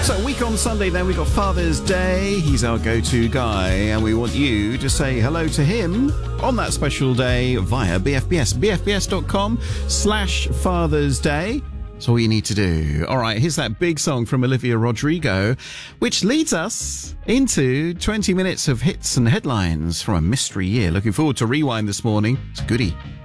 So a week on Sunday then, we've got Father's Day. He's our go-to guy, and we want you to say hello to him on that special day via BFBS. BFBS.com/Father's Day. That's all you need to do. All right, here's that big song from Olivia Rodrigo, which leads us into 20 minutes of hits and headlines from a mystery year. Looking forward to Rewind this morning. It's a goodie.